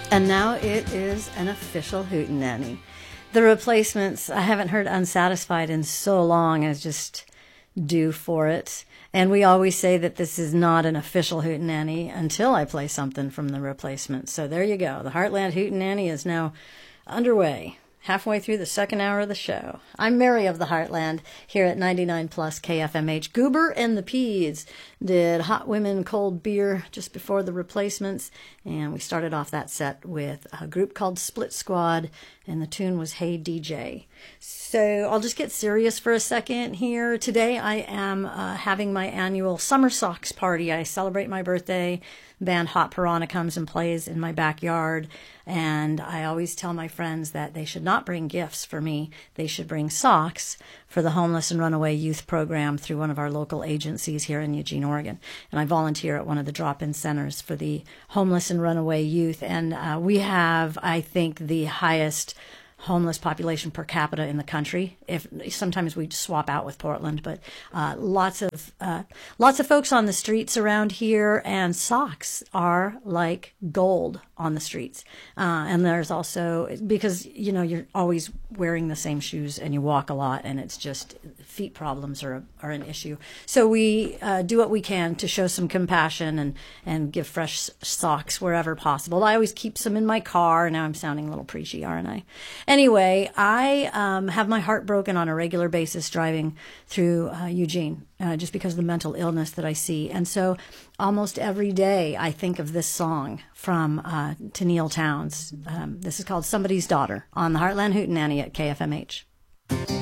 And now it is an official hootenanny. The Replacements, I haven't heard Unsatisfied in so long as just due for it. And we always say that this is not an official hootenanny until I play something from The Replacements. So there you go. The Heartland Hootenanny is now underway. Halfway through the second hour of the show. I'm Mary of the Heartland here at 99 Plus KFMH. Goober and the Peas did Hot Women Cold Beer just before The Replacements, and we started off that set with a group called Split Squad, and the tune was Hey DJ. So I'll just get serious for a second here. Today I am having my annual Summer Socks party. I celebrate my birthday. Band Hot Piranha comes and plays in my backyard, and I always tell my friends that they should not bring gifts for me. They should bring socks for the Homeless and Runaway Youth Program through one of our local agencies here in Eugene, Oregon. And I volunteer at one of the drop-in centers for the homeless and runaway youth. And we have, I think, the highest homeless population per capita in the country. If sometimes we swap out with Portland, but lots of folks on the streets around here, and socks are like gold on the streets. And there's also, because you're always wearing the same shoes and you walk a lot, and it's just feet problems are an issue. So we do what we can to show some compassion and give fresh socks wherever possible. I always keep some in my car. Now I'm sounding a little preachy, aren't I? Anyway, I have my heart broken on a regular basis driving through Eugene, just because of the mental illness that I see. And so almost every day I think of this song from Tenille Townes. This is called Somebody's Daughter on the Heartland Hootenanny at KFMH.